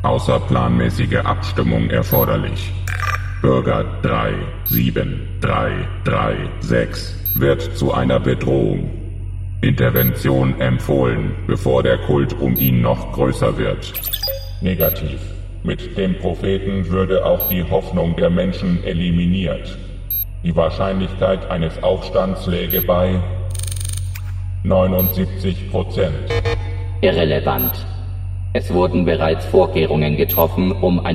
Außerplanmäßige Abstimmung erforderlich. Bürger 37336 wird zu einer Bedrohung. Intervention empfohlen, bevor der Kult um ihn noch größer wird. Negativ. Mit dem Propheten würde auch die Hoffnung der Menschen eliminiert. Die Wahrscheinlichkeit eines Aufstands läge bei 79%. Irrelevant. Es wurden bereits Vorkehrungen getroffen, um